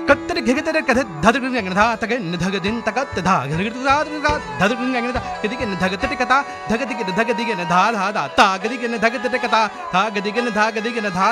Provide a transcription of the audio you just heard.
कत्तरे घिगतरे कथे धदगंगन धा तके धगदिन तकत धा घिगता धदगंगन धा कदिके धगतटे कथा धगदिके धा धा ता गदिके धगतटे कथा धा गदिके धा